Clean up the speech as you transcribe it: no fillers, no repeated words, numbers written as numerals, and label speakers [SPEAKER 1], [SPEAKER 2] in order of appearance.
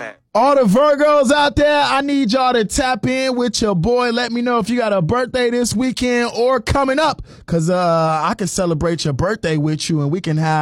[SPEAKER 1] fact.
[SPEAKER 2] All the Virgos out there, I need y'all to tap in with your boy. Let me know if you got a birthday this weekend or coming up, because I can celebrate your birthday with you and we can have